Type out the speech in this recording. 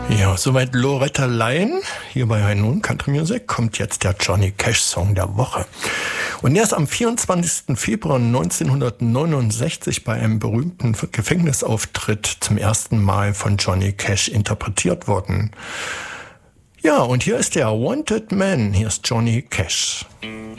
Ja, soweit Loretta Lynn. Hier bei High Noon Country Music kommt jetzt der Johnny Cash Song der Woche. Und erst am 24. Februar 1969 bei einem berühmten Gefängnisauftritt zum ersten Mal von Johnny Cash interpretiert worden. Ja, und hier ist der Wanted Man. Hier ist Johnny Cash.